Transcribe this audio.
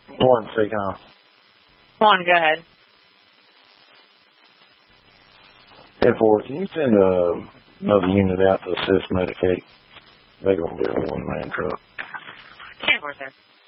One second. Come on, go ahead. 10-4, can you send another unit out to assist Medicaid? They're going to be a one-man truck. 10-4, sir.